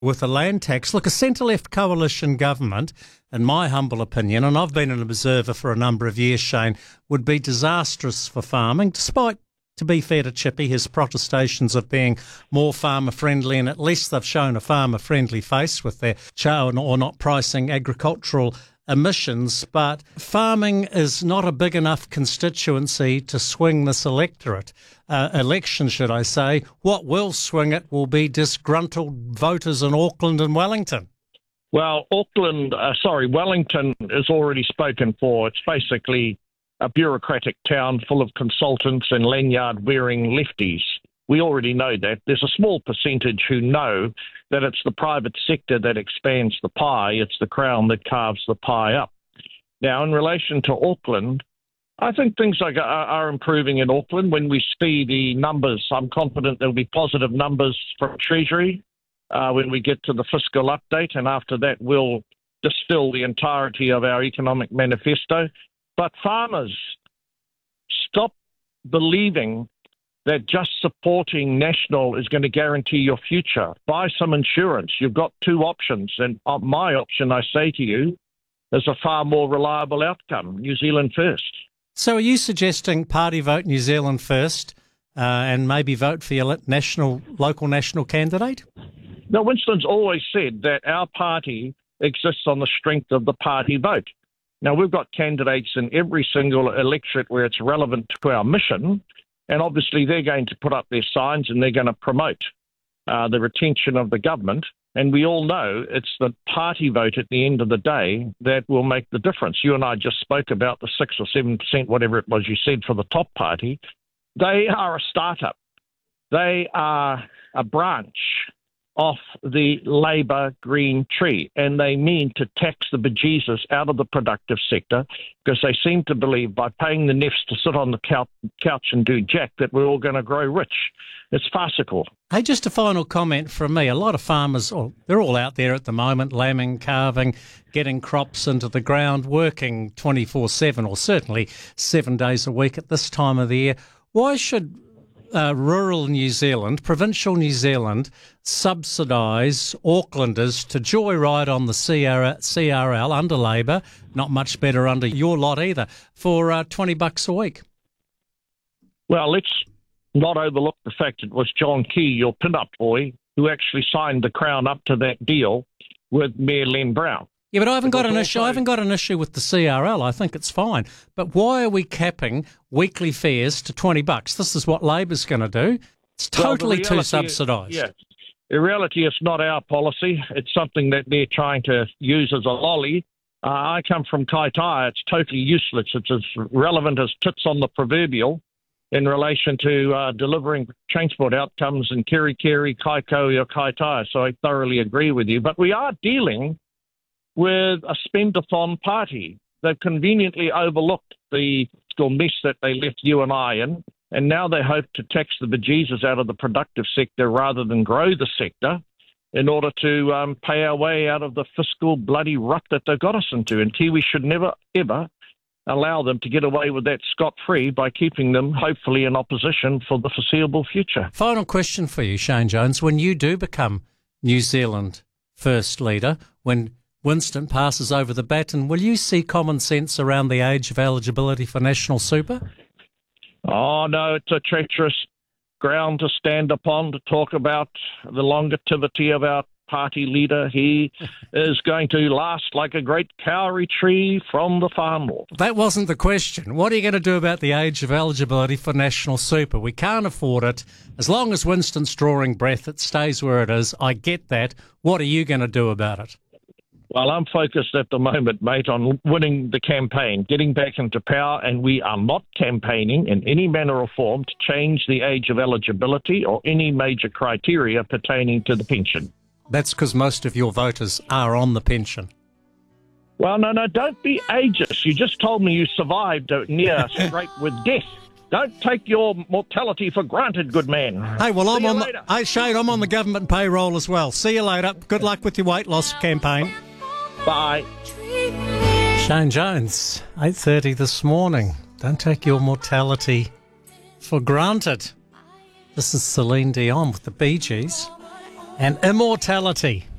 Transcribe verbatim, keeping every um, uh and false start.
with a land tax. Look, a centre-left coalition government, in my humble opinion, and I've been an observer for a number of years, Shane, would be disastrous for farming, despite, to be fair to Chippy, his protestations of being more farmer-friendly, and at least they've shown a farmer-friendly face with their chow or not pricing agricultural emissions. But farming is not a big enough constituency to swing this electorate. Uh, election, should I say. What will swing it will be disgruntled voters in Auckland and Wellington. Well, Auckland, uh, sorry, Wellington is already spoken for. It's basically a bureaucratic town full of consultants and lanyard-wearing lefties. We already know that. There's a small percentage who know that it's the private sector that expands the pie. It's the Crown that carves the pie up. Now, in relation to Auckland, I think things are, are improving in Auckland. When we see the numbers, I'm confident there'll be positive numbers from Treasury uh, when we get to the fiscal update, and after that we'll distill the entirety of our economic manifesto. But farmers, stop believing that just supporting National is going to guarantee your future. Buy some insurance. You've got two options, and my option, I say to you, is a far more reliable outcome, New Zealand First. So are you suggesting party vote New Zealand First uh, and maybe vote for your national, local national candidate? No, Winston's always said that our party exists on the strength of the party vote. Now, we've got candidates in every single electorate where it's relevant to our mission, and obviously they're going to put up their signs and they're going to promote uh, the retention of the government. And we all know it's the party vote at the end of the day that will make the difference. You and I just spoke about the six or seven percent, whatever it was you said, for the top party. They are a startup. They are a branch off the Labour green tree, and they mean to tax the bejesus out of the productive sector because they seem to believe by paying the nefs to sit on the couch and do jack that we're all going to grow rich. It's farcical. Hey, just a final comment from me. A lot of farmers, oh, they're all out there at the moment, lambing, calving, getting crops into the ground, working twenty-four seven or certainly seven days a week at this time of the year. Why should Uh, rural New Zealand, provincial New Zealand, subsidise Aucklanders to joyride on the C R L under Labour, not much better under your lot either, for uh, twenty bucks a week? Well, let's not overlook the fact it was John Key, your pin-up boy, who actually signed the Crown up to that deal with Mayor Len Brown. Yeah, but I haven't got an issue. I haven't got an issue with the C R L. I think it's fine. But why are we capping weekly fares to twenty bucks? This is what Labor's going to do. It's totally well, too subsidised. Yeah, in reality, it's not our policy. It's something that they're trying to use as a lolly. Uh, I come from Kaitaia. It's totally useless. It's as relevant as tits on the proverbial in relation to uh, delivering transport outcomes in Kerikeri, Kaikoui or Kaitaia. So I thoroughly agree with you. But we are dealing with a spend-a-thon party. They've conveniently overlooked the fiscal mess that they left you and I in, and now they hope to tax the bejesus out of the productive sector rather than grow the sector in order to um, pay our way out of the fiscal bloody rut that they've got us into. And Kiwi should never, ever allow them to get away with that scot-free by keeping them, hopefully, in opposition for the foreseeable future. Final question for you, Shane Jones. When you do become New Zealand First leader, when Winston passes over the baton, will you see common sense around the age of eligibility for national super? Oh, no, it's a treacherous ground to stand upon to talk about the longevity of our party leader. He is going to last like a great kauri tree from the farm law. That wasn't the question. What are you going to do about the age of eligibility for national super? We can't afford it. As long as Winston's drawing breath, it stays where it is. I get that. What are you going to do about it? Well, I'm focused at the moment, mate, on winning the campaign, getting back into power, and we are not campaigning in any manner or form to change the age of eligibility or any major criteria pertaining to the pension. That's because most of your voters are on the pension. Well, no, no, don't be ageist. You just told me you survived a near scrape with death. Don't take your mortality for granted, good man. Hey, well, See I'm you on later. the, hey, Shane, I'm on the government payroll as well. See you later. Good luck with your weight loss campaign. Bye. Shane Jones, eight thirty this morning. Don't take your mortality for granted. This is Celine Dion with the Bee Gees. and immortality.